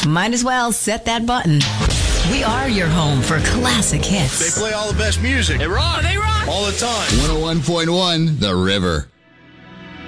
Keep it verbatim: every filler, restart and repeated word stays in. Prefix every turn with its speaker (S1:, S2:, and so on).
S1: Might as well set that button. We are your home for classic hits.
S2: They play all the best music.
S3: They rock. They rock.
S2: All the time.
S4: one oh one point one The River.